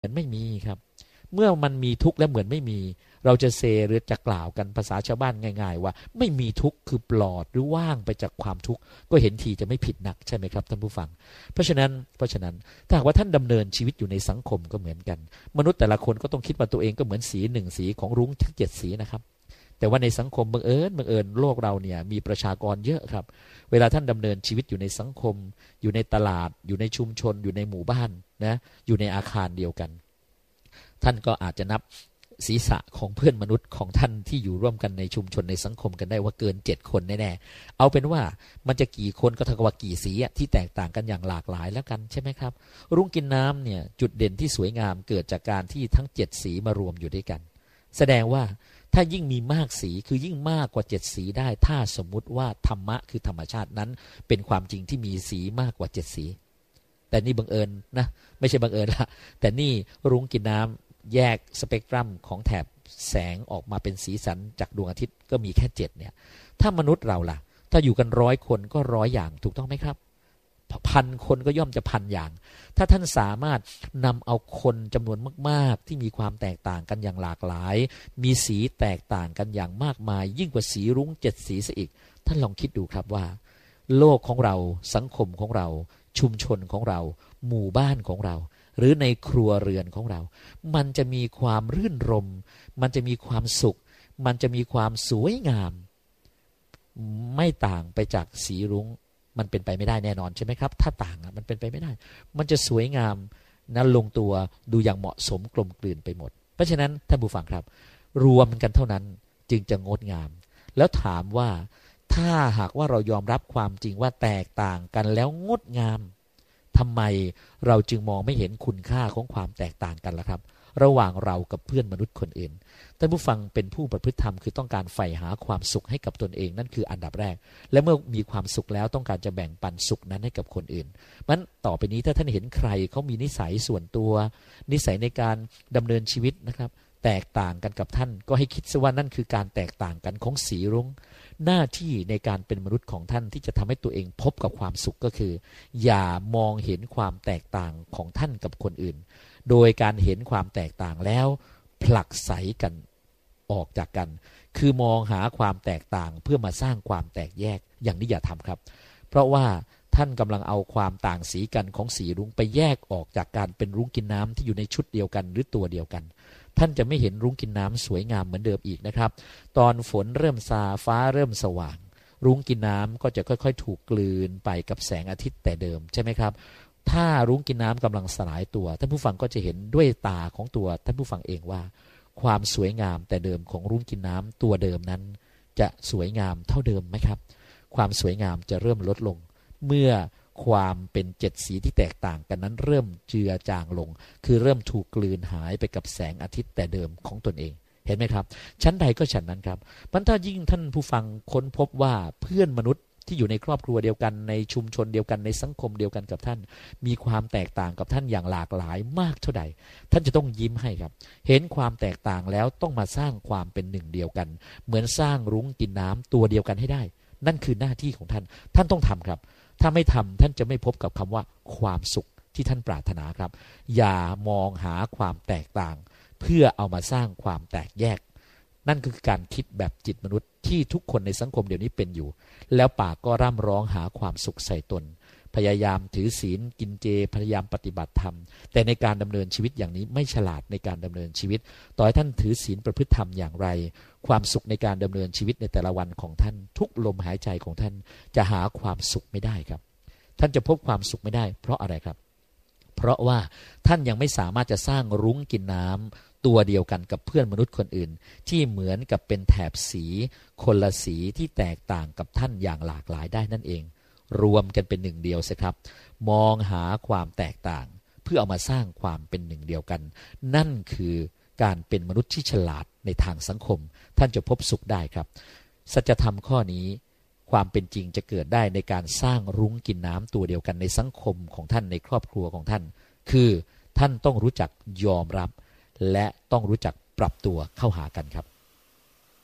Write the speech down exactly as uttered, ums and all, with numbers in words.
อนไม่มีครับเมื่อมันมีทุกข์แล้วเหมือนไม่มีเราจะเซหรือจะกล่าวกันภาษาชาวบ้านง่ายๆว่าไม่มีทุกข์คือปลอดหรือว่างไปจากความทุกข์ก็เห็นทีจะไม่ผิดนักใช่ไหมครับท่านผู้ฟังเพราะฉะนั้นเพราะฉะนั้นถ้าหากว่าท่านดำเนินชีวิตอยู่ในสังคมก็เหมือนกันมนุษย์แต่ละคนก็ต้องคิดว่าตัวเองก็เหมือนสีหนึ่งสีของรุ้งทั้งเจ็ดสีนะครับแต่ว่าในสังคมบังเอิญบังเอิญโลกเราเนี่ยมีประชากรเยอะครับเวลาท่านดำเนินชีวิตอยู่ในสังคมอยู่ในตลาดอยู่ในชุมชนอยู่ในหมู่บ้านนะอยู่ในอาคารเดียวกันท่านก็อาจจะนับศีรษะของเพื่อนมนุษย์ของท่านที่อยู่ร่วมกันในชุมชนในสังคมกันได้ว่าเกินเจ็ดคนแน่ๆเอาเป็นว่ามันจะกี่คนก็เท่ากับว่ากี่สีที่แตกต่างกันอย่างหลากหลายแล้วกันใช่ไหมครับรุ้งกินน้ำเนี่ยจุดเด่นที่สวยงามเกิดจากการที่ทั้งเจ็ดสีมารวมอยู่ด้วยกันแสดงว่าถ้ายิ่งมีมากสีคือยิ่งมากกว่าเจ็ดสีได้ถ้าสมมุติว่าธรรมะคือธรรมชาตินั้นเป็นความจริงที่มีสีมากกว่าเจ็ดสีแต่นี่บังเอิญนะไม่ใช่บังเอิญละแต่นี่รุ้งกินน้ำแยกสเปกตรัมของแถบแสงออกมาเป็นสีสันจากดวงอาทิตย์ก็มีแค่เจ็ดเนี่ยถ้ามนุษย์เราล่ะถ้าอยู่กันร้อยคนก็ร้อยอย่างถูกต้องไหมครับพันคนก็ย่อมจะพันอย่างถ้าท่านสามารถนำเอาคนจำนวนมากๆที่มีความแตกต่างกันอย่างหลากหลายมีสีแตกต่างกันอย่างมากมายยิ่งกว่าสีรุ้งเจ็ดสีซะอีกท่านลองคิดดูครับว่าโลกของเราสังคมของเราชุมชนของเราหมู่บ้านของเราหรือในครัวเรือนของเรามันจะมีความรื่นรมมันจะมีความสุขมันจะมีความสวยงามไม่ต่างไปจากสีรุ้งมันเป็นไปไม่ได้แน่นอนใช่ไหมครับถ้าต่างมันเป็นไปไม่ได้มันจะสวยงามนั้นลงตัวดูอย่างเหมาะสมกลมกลืนไปหมดเพราะฉะนั้นท่านผู้ฟังครับรวมกันเท่านั้นจึงจะงดงามแล้วถามว่าถ้าหากว่าเรายอมรับความจริงว่าแตกต่างกันแล้วงดงามทำไมเราจึงมองไม่เห็นคุณค่าของความแตกต่างกันล่ะครับระหว่างเรากับเพื่อนมนุษย์คนอื่นท่านผู้ฟังเป็นผู้ประพฤติธรรมคือต้องการใฝ่หาความสุขให้กับตนเองนั่นคืออันดับแรกและเมื่อมีความสุขแล้วต้องการจะแบ่งปันสุขนั้นให้กับคนอื่นมันต่อไปนี้ถ้าท่านเห็นใครเขามีนิสัยส่วนตัวนิสัยในการดำเนินชีวิตนะครับแตกต่างกันกับท่านก็ให้คิดซะว่านั่นคือการแตกต่างกันของสีรุ้งหน้าที่ในการเป็นมนุษย์ของท่านที่จะทำให้ตัวเองพบกับความสุขก็คืออย่ามองเห็นความแตกต่างของท่านกับคนอื่นโดยการเห็นความแตกต่างแล้วผลักไสกันออกจากกันคือมองหาความแตกต่างเพื่อมาสร้างความแตกแยกอย่างนี้อย่าทำครับเพราะว่าท่านกำลังเอาความต่างสีกันของสีรุ้งไปแยกออกจากการเป็นรุ้งกินน้ำที่อยู่ในชุดเดียวกันหรือตัวเดียวกันท่านจะไม่เห็นรุ้งกินน้ำสวยงามเหมือนเดิมอีกนะครับตอนฝนเริ่มซาฟ้าเริ่มสว่างรุ้งกินน้ำก็จะค่อยๆถูกกลืนไปกับแสงอาทิตย์แต่เดิมใช่ไหมครับถ้ารุ้งกินน้ำกำลังสลายตัวท่านผู้ฟังก็จะเห็นด้วยตาของตัวท่านผู้ฟังเองว่าความสวยงามแต่เดิมของรุ้งกินน้ำตัวเดิมนั้นจะสวยงามเท่าเดิมไหมครับความสวยงามจะเริ่มลดลงเมื่อความเป็นเจ็ดสีที่แตกต่างกันนั้นเริ่มเจือจางลงคือเริ่มถูกกลืนหายไปกับแสงอาทิตย์แต่เดิมของตนเองเห็นไหมครับชั้นใดก็ฉันนั้นครับมันถ้ายิ่งท่านผู้ฟังค้นพบว่าเพื่อนมนุษย์ที่อยู่ในครอบครัวเดียวกันในชุมชนเดียวกันในสังคมเดียวกันกับท่านมีความแตกต่างกับท่านอย่างหลากหลายมากเท่าใดท่านจะต้องยิ้มให้ครับเห็นความแตกต่างแล้วต้องมาสร้างความเป็นหนึ่งเดียวกันเหมือนสร้างรุ้งกินน้ำตัวเดียวกันให้ได้นั่นคือหน้าที่ของท่านท่านต้องทำครับถ้าไม่ทำท่านจะไม่พบกับคำว่าความสุขที่ท่านปรารถนาครับอย่ามองหาความแตกต่างเพื่อเอามาสร้างความแตกแยกนั่นคือการคิดแบบจิตมนุษย์ที่ทุกคนในสังคมเดี๋ยวนี้เป็นอยู่แล้วปากก็ร่ำร้องหาความสุขใส่ตนพยายามถือศีลกินเจพยายามปฏิบัติธรรมแต่ในการดำเนินชีวิตอย่างนี้ไม่ฉลาดในการดำเนินชีวิตต่อให้ท่านถือศีลประพฤติธรรมอย่างไรความสุขในการดำเนินชีวิตในแต่ละวันของท่านทุกลมหายใจของท่านจะหาความสุขไม่ได้ครับท่านจะพบความสุขไม่ได้เพราะอะไรครับเพราะว่าท่านยังไม่สามารถจะสร้างรุ้งกินน้ำตัวเดียวกันกับเพื่อนมนุษย์คนอื่นที่เหมือนกับเป็นแถบสีคนละสีที่แตกต่างกับท่านอย่างหลากหลายได้นั่นเองรวมกันเป็นหนึ่งเดียวสิครับมองหาความแตกต่างเพื่อเอามาสร้างความเป็นหนึ่งเดียวกันนั่นคือการเป็นมนุษย์ที่ฉลาดในทางสังคมท่านจะพบสุขได้ครับสัจธรรมข้อนี้ความเป็นจริงจะเกิดได้ในการสร้างรุ้งกินน้ำตัวเดียวกันในสังคมของท่านในครอบครัวของท่านคือท่านต้องรู้จักยอมรับและต้องรู้จักปรับตัวเข้าหากันครับ